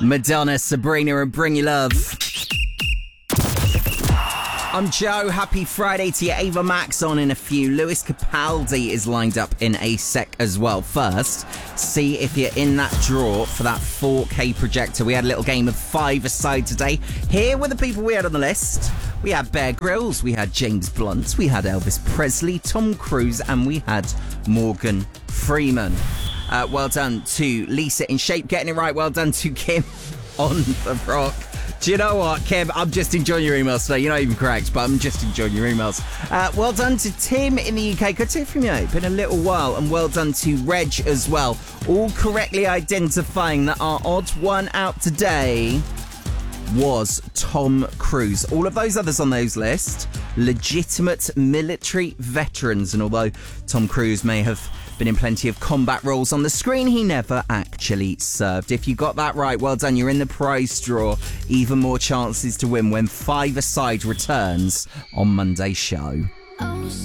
Madonna, Sabrina, and Bring Your Love. I'm Joe. Happy Friday to you. Ava Max on in a few. Lewis Capaldi is lined up in a sec as well. First, see if you're in that draw for that 4K projector. We had a little game of 5-a-side today. Here were the people we had on the list. We had Bear Grylls, we had James Blunt, we had Elvis Presley, Tom Cruise, and we had Morgan Freeman. Well done to Lisa in Shape, getting it right. Well done to Kim on the rock. Do you know what, Kim? I'm just enjoying your emails today. You're not even correct, but I'm just enjoying your emails. Well done to Tim in the UK. Good to hear from you. It's been a little while. And well done to Reg as well. All correctly identifying that our odd one out today was Tom Cruise. All of those others on those lists, legitimate military veterans. And although Tom Cruise may have been in plenty of combat roles on the screen, he never actually served. If you got that right, well done. You're in the prize draw. Even more chances to win when 5-a-side returns on Monday's show. Oh,